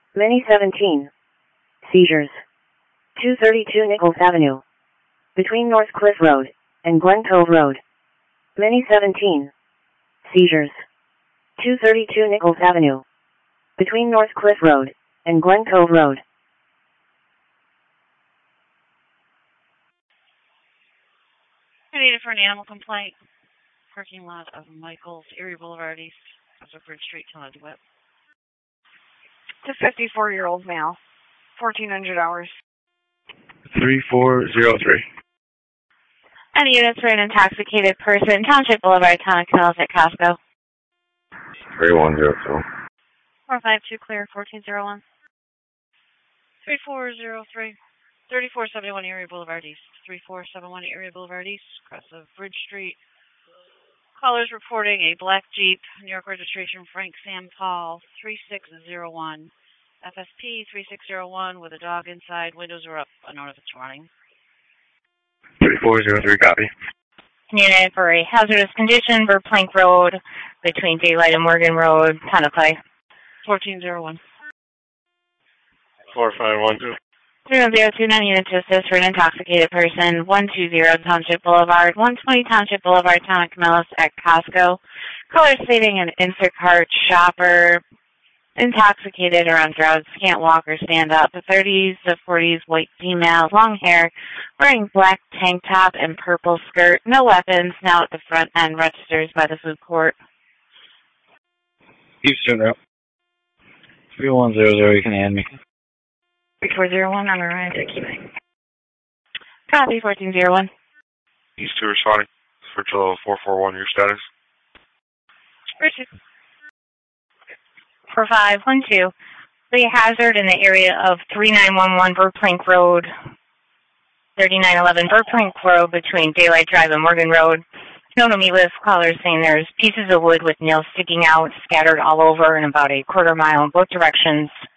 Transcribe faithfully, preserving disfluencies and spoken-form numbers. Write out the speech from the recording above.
Mini seventeen. Seizures. two thirty-two Nichols Avenue. Between North Cliff Road and Glen Cove Road. Mini seventeen. Seizures. two thirty-two Nichols Avenue. Between North Cliff Road and Glen Cove Road. I need it for an animal complaint. Parking lot of Michael's, Erie Boulevard East, Bridge Street, Tonawanda. It's a fifty-four-year-old male, fourteen hundred hours. three four zero three. Any units for an intoxicated person, Township Boulevard, Town of Canals at Costco. three one zero two. four five two clear, fourteen zero one. three four zero three. thirty-four seventy-one Erie Boulevard East. three four seven one Erie Boulevard East, across of Bridge Street. Callers reporting a black Jeep, New York registration, Frank Sam Paul, three six zero one. F S P three six zero one with a dog inside. Windows are up. I don't know if it's running. three four zero three, copy. Unit for a hazardous condition, Verplank Road, between Daylight and Morgan Road, Town of Clay. fourteen zero one. four five one two. three one zero two nine unit to assist for an intoxicated person, one two zero Township Boulevard, one twenty Township Boulevard, Town of Camillus at Costco. Caller stating an Instacart shopper, intoxicated or on drugs, can't walk or stand up. A thirties to forties white female, long hair, wearing black tank top and purple skirt, no weapons, now at the front end, registers by the food court. Eastern Route. three one zero zero, you can hand me. three four zero one on the right to keeping. Copy, fourteen zero one. East two responding. For Chilo four four one, your status. Richard. four five one two. The hazard in the area of three nine one one Verplank Road, thirty-nine eleven Verplank Road between Daylight Drive and Morgan Road. No to me list callers saying there's pieces of wood with nails sticking out, scattered all over in about a quarter mile in both directions.